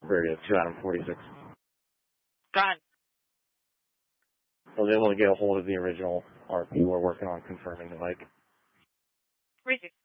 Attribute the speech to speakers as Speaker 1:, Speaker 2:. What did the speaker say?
Speaker 1: Radio 2 Adam 46.
Speaker 2: Go on.
Speaker 1: I was able to get a hold of the original RP. We're working on confirming the mic.
Speaker 2: 36.